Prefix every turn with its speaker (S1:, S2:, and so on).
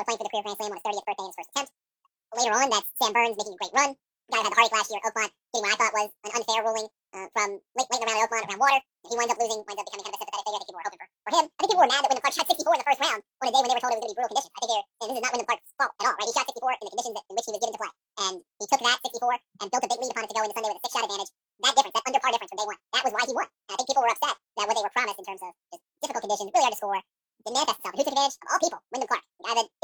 S1: playing for the career Grand Slam on his 30th birthday in his first attempt. Later on, that's Sam Burns making a great run. The guy who had the heartache last year at Oakmont, getting what I thought was an unfair ruling from late in the round at Oakmont around water. He winds up losing, winds up becoming kind of a sympathetic figure. I think people were hoping for him. I think people were mad that Wyndham Clark shot 64 in the first round on a day when they were told it was going to be brutal conditions. I think and this is not Wyndham Clark's fault at all, right? He shot 64 in the conditions in which he was given to play. And he took that 64 and built a big lead upon it to go into Sunday with a 6-shot advantage. That difference, that under par difference from day one, that was why he won. And I think people were upset that what they were promised in terms of just difficult conditions, really hard to score, didn't manifest itself. Who took advantage? Of all people, Wyndham Clark, the guy that